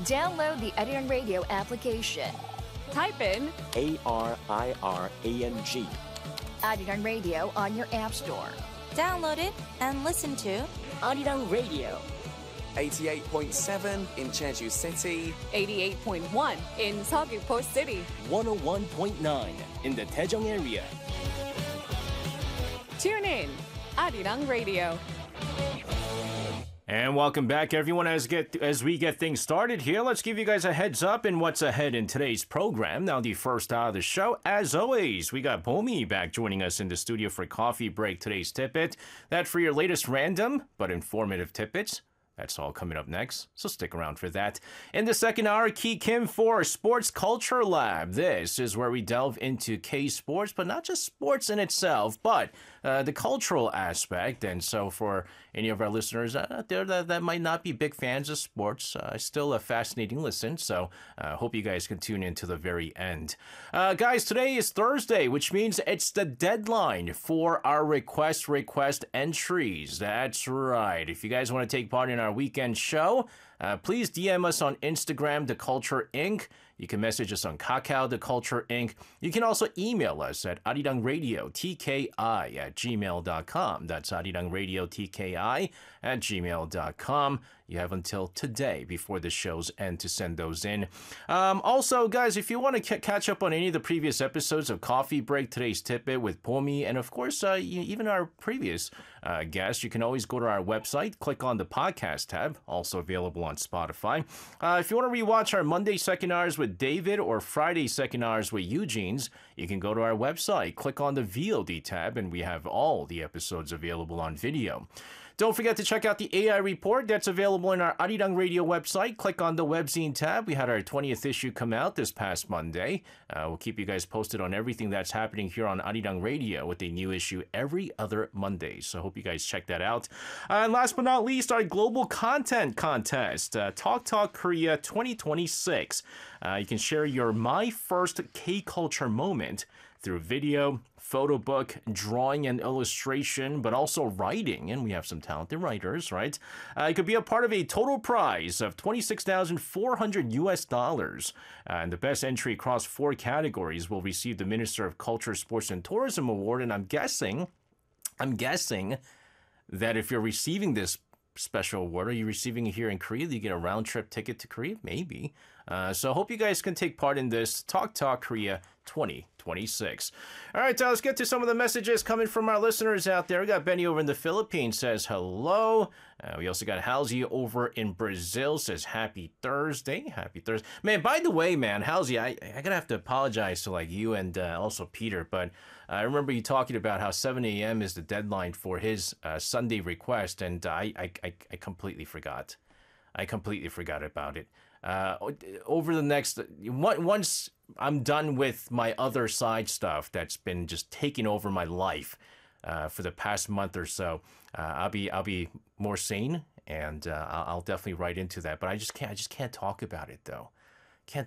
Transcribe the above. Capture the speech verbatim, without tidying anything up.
Download the Arirang Radio application. Type in A R I R A N G. Arirang Radio on your app store. Download it and listen to Arirang Radio. eighty-eight point seven in Jeju City. eighty-eight point one in Seogwipo City. one oh one point nine in the Daejeong area. Tune in, Arirang Radio. And welcome back, everyone. As get as we get things started here, let's give you guys a heads up in what's ahead in today's program. Now, the first hour of the show, as always, we got Bomi back joining us in the studio for coffee break. Today's tidbit, that for your latest random but informative tidbits. That's all coming up next, so stick around for that. In the second hour, Ki Kim for Sports Culture Lab. This is where we delve into K-sports, but not just sports in itself, but uh, the cultural aspect. And so for any of our listeners out there that, that might not be big fans of sports, uh, still a fascinating listen. So I uh, hope you guys can tune in to the very end. Uh, guys, today is Thursday, which means it's the deadline for our request request entries. That's right. If you guys want to take part in our weekend show, uh, please D M us on Instagram, The Culture Incorporated. You can message us on Kakao, The Culture Incorporated. You can also email us at arirangradiotki at gmail dot com. That's arirangradiotki at gmail dot com. You have until today before the show's end to send those in. Um, also, guys, if you want to c- catch up on any of the previous episodes of Coffee Break, Today's Tidbit with Pomi, and of course, uh, you, even our previous uh, guests, you can always go to our website, click on the podcast tab, also available on Spotify. Uh, if you want to rewatch our Monday second hours with David or Friday second hours with Eugene's, you can go to our website, click on the V O D tab, and we have all the episodes available on video. Don't forget to check out the A I report that's available in our Arirang Radio website. Click on the webzine tab. We had our twentieth issue come out this past Monday. Uh, we'll keep you guys posted on everything that's happening here on Arirang Radio with a new issue every other Monday. So I hope you guys check that out. Uh, and last but not least, our global content contest, uh, Talk Talk Korea twenty twenty-six. Uh, you can share your My First K-Culture moment through video, photo book, drawing and illustration, but also writing. And we have some talented writers, right? Uh, it could be a part of a total prize of twenty-six thousand four hundred U S dollars. Uh, and the best entry across four categories will receive the Minister of Culture, Sports, and Tourism Award. And I'm guessing, I'm guessing that if you're receiving this special award, are you receiving it here in Korea? Do you get a round trip ticket to Korea? Maybe. Uh, so I hope you guys can take part in this Talk Talk Korea twenty twenty-six. All right, uh, let's get to some of the messages coming from our listeners out there. We got Benny over in the Philippines, says hello. Uh, we also got Halsey over in Brazil, says happy Thursday. Happy Thursday. Man, by the way, man, Halsey, I, I gotta have to apologize to like you and uh, also Peter, but I remember you talking about how seven a.m. is the deadline for his uh, Sunday request, and I, I, I, I completely forgot. I completely forgot about it. Uh, over the next, once I'm done with my other side stuff that's been just taking over my life uh, for the past month or so, uh, I'll be I'll be more sane, and uh, I'll, I'll definitely write into that. But I just can't I just can't talk about it though.